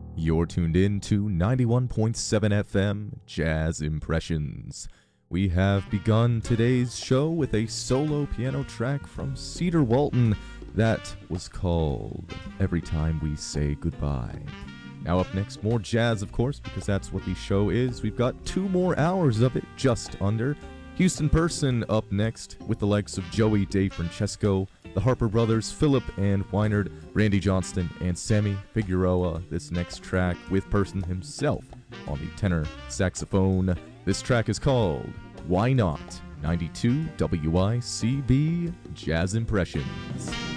You're tuned in to 91.7 FM Jazz Impressions. We have begun today's show with a solo piano track from Cedar Walton that was called Every Time We Say Goodbye. Now up next, more jazz, of course, because that's what the show is. We've got 2 more hours of it, just under. Houston Person up next with the likes of Joey DeFrancesco, the Harper Brothers, Philip and Weinard, Randy Johnston, and Sammy Figueroa. This next track with Person himself on the tenor saxophone. This track is called Why Not? 92 WICB Jazz Impressions.